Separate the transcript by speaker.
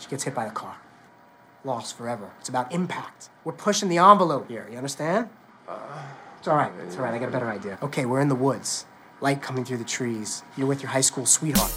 Speaker 1: She gets hit by the car. Lost forever. It's about impact. We're pushing the envelope here, you understand? It's all right, I got a better idea. Okay, we're in the woods. Light coming through the trees. You're with your high school sweetheart.